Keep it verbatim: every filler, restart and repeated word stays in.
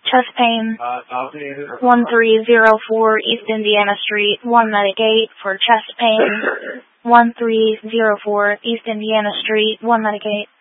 Chest pain. one three zero four East Indiana Street, one Medigate for chest pain. one three zero four East Indiana Street, one Medigate.